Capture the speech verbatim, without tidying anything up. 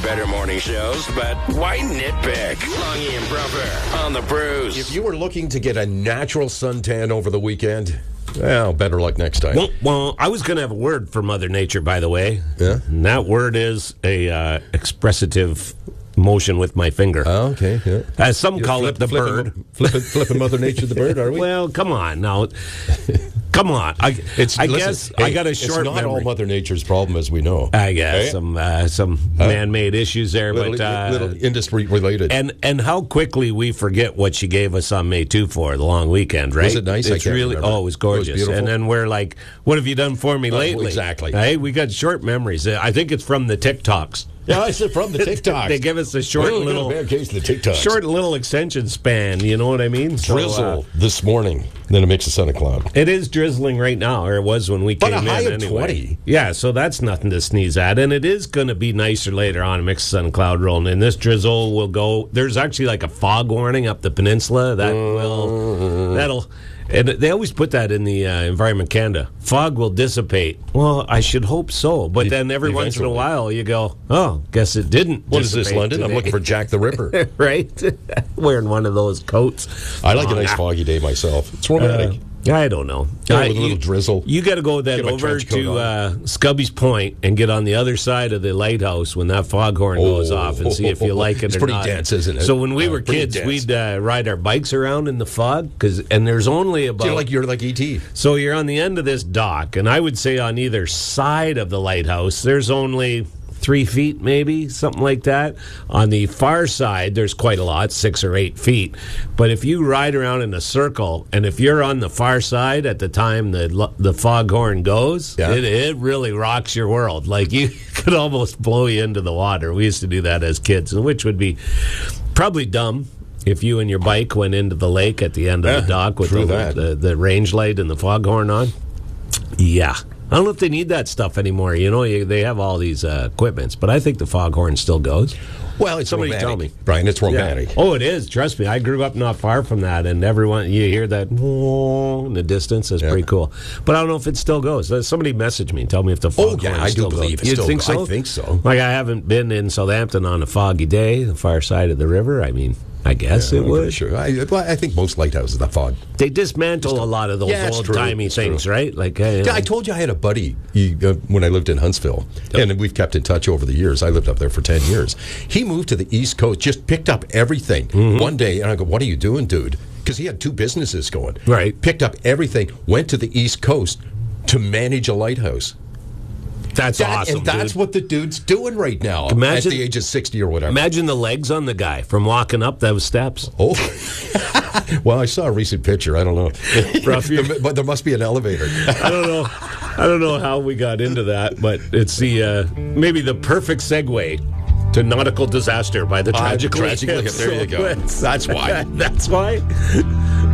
better morning shows, but why nitpick? Longy and Brumper on the Brews. If you were looking to get a natural suntan over the weekend, well, better luck next time. Well, well I was going to have a word for Mother Nature, by the way. Yeah? And that word is a uh, expressive motion with my finger. Oh, okay. Yeah. As some You're call flip, it the flipping, bird. Flipping, flipping Mother Nature the bird, are we? Well, come on now. Come on. I, It's, I listen, guess hey, I got a short It's not memory. all Mother Nature's problem, as we know. I guess Hey? some uh, some Huh? man-made issues there, Little, but uh, little industry related. and and how quickly we forget what she gave us on May second for the long weekend, right? Was it nice? I It's can't really remember. oh, it was It was gorgeous. beautiful. And then we're like, what have you done for me Oh, lately? exactly. Hey, we got short memories. I think it's from the TikToks. yeah, I said from the TikToks. They give us a short Well, we got a little bad case of the TikToks. short little extension span. You know what I mean? So, drizzle uh, this morning, then a mix of sun and cloud. it is drizzling right now, or it was when we But came a high in of anyway. twenty. Yeah, so that's nothing to sneeze at, and it is going to be nicer later on. A mix of sun and cloud rolling, and this drizzle will go. There's actually like a fog warning up the peninsula that will that'll. And they always put that in the uh, Environment Canada. Fog will dissipate. Well, I should hope so. But E- then every once in a eventually. while you go, oh, guess it didn't. What is this, dissipate London? I'm today." looking for Jack the Ripper. right? Wearing one of those coats. I like a nice foggy day myself. It's romantic. I don't know. Yeah, I- with a little you, drizzle. You got to go then Get my over trench coat to on. uh, Scubby's Point and get on the other side of the lighthouse when that foghorn goes Oh. off and see if you like it It's or pretty not. dense, isn't it? So when we Uh, were pretty kids, dense. we'd uh, ride our bikes around in the fog, 'cause, and there's only about... You're like you're like E T. So you're on the end of this dock, and I would say on either side of the lighthouse, there's only three feet, maybe, something like that. On the far side, there's quite a lot, six or eight feet. But if you ride around in a circle, and if you're on the far side at the time the the foghorn goes, Yeah. it, it really rocks your world. Like, you could almost blow you into the water. We used to do that as kids, which would be probably dumb. If you and your bike went into the lake at the end of Yeah, the dock with true the, that. the, the range light and the foghorn on. Yeah. I don't know if they need that stuff anymore. You know, you, they have all these uh, equipments, but I think the foghorn still goes. Well, it's Somebody romantic. tell me. Brian, it's romantic. Oh, it is. Trust me. I grew up not far from that, and everyone, you hear that "whoa" in the distance. It's Yeah. pretty cool. But I don't know if it still goes. Uh, Somebody message me and tell me if the Oh, foghorn yeah, I do still believe goes. it You still think goes. so? I think so. Like, I haven't been in Southampton on a foggy day, the far side of the river. I mean, I guess Yeah, it I'm would. pretty sure. I, well, I think most lighthouses have fog. They dismantle a lot of those Yeah, it's true. old-timey It's things, true. right? Like, uh, you know. Yeah, I told you I had a buddy he, uh, when I lived in Huntsville, and we've kept in touch over the years. I lived up there for ten years. He moved to the East Coast, just picked up everything Mm-hmm. one day, and I go, "What are you doing, dude?" Because he had two businesses going. Right. Picked up everything, went to the East Coast to manage a lighthouse. That's That- awesome, and that's dude. what the dude's doing right now Imagine- at the age of sixty or whatever. Imagine the legs on the guy from walking up those steps. Oh, well, I saw a recent picture. I don't know, Rough. but there must be an elevator. I don't know. I don't know how we got into that, but it's the uh, maybe the perfect segue to Nautical Disaster by the Uh, Tragically Tragically Hip. Hip. There you So go. it's- That's why. That's why.